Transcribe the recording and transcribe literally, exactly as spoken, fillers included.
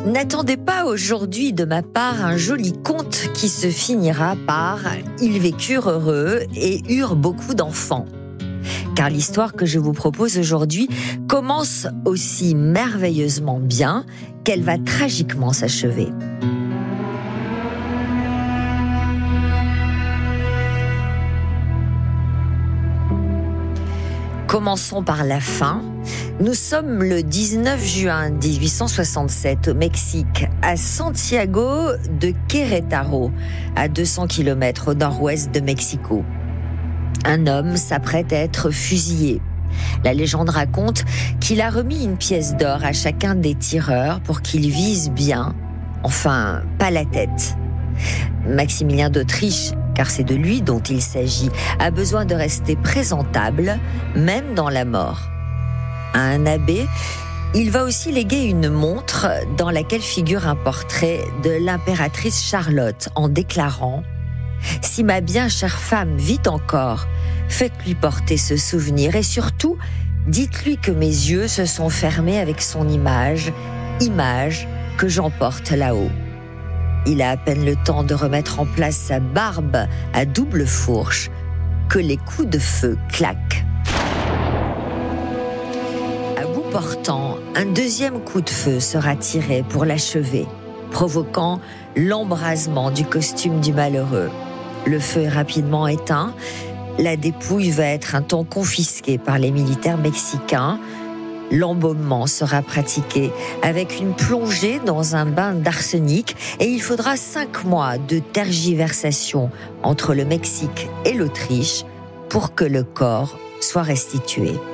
N'attendez pas aujourd'hui de ma part un joli conte qui se finira par « Ils vécurent heureux et eurent beaucoup d'enfants ». Car l'histoire que je vous propose aujourd'hui commence aussi merveilleusement bien qu'elle va tragiquement s'achever. Commençons par la fin. Nous sommes le dix-neuf juin dix-huit cent soixante-sept au Mexique, à Santiago de Querétaro, à deux cents kilomètres au nord-ouest de Mexico. Un homme s'apprête à être fusillé. La légende raconte qu'il a remis une pièce d'or à chacun des tireurs pour qu'ils visent bien, enfin, pas la tête. Maximilien d'Autriche, car c'est de lui dont il s'agit, a besoin de rester présentable, même dans la mort. À un abbé, il va aussi léguer une montre dans laquelle figure un portrait de l'impératrice Charlotte en déclarant « Si ma bien chère femme vit encore, faites-lui porter ce souvenir et surtout, dites-lui que mes yeux se sont fermés avec son image, image que j'emporte là-haut. » Il a à peine le temps de remettre en place sa barbe à double fourche que les coups de feu claquent. À bout portant, un deuxième coup de feu sera tiré pour l'achever, provoquant l'embrasement du costume du malheureux. Le feu est rapidement éteint. La dépouille va être un temps confisquée par les militaires mexicains. L'embaumement sera pratiqué avec une plongée dans un bain d'arsenic et il faudra cinq mois de tergiversation entre le Mexique et l'Autriche pour que le corps soit restitué.